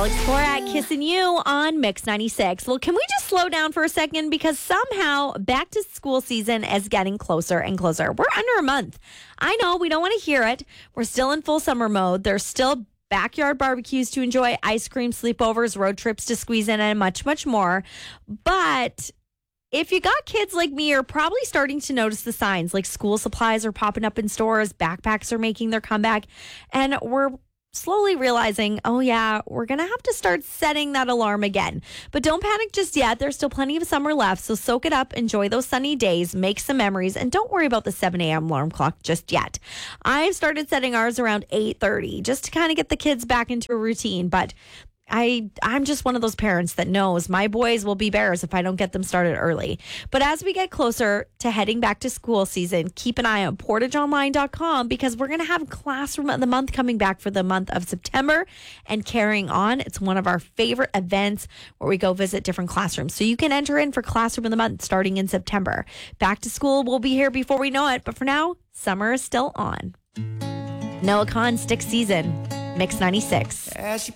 Alex Borak kissing you on Mix 96. Well, can we just slow down for a second? Because somehow back to school season is getting closer and closer. We're under a month. I know we don't want to hear it. We're still in full summer mode. There's still backyard barbecues to enjoy, ice cream, sleepovers, road trips to squeeze in, and much, much more. But if you got kids like me, you're probably starting to notice the signs, like school supplies are popping up in stores, backpacks are making their comeback, and we're slowly realizing, oh yeah, we're going to have to start setting that alarm again. But don't panic just yet. There's still plenty of summer left, so soak it up, enjoy those sunny days, make some memories, and don't worry about the 7 a.m. alarm clock just yet. I've started setting ours around 8:30 just to kind of get the kids back into a routine, but I'm just one of those parents that knows my boys will be bears if I don't get them started early. But as we get closer to heading back to school season, keep an eye on portageonline.com because we're going to have Classroom of the Month coming back for the month of September and carrying on. It's one of our favorite events where we go visit different classrooms. So you can enter in for Classroom of the Month starting in September. Back to school will be here before we know it. But for now, summer is still on. Noah Khan, Stick Season, Mix 96.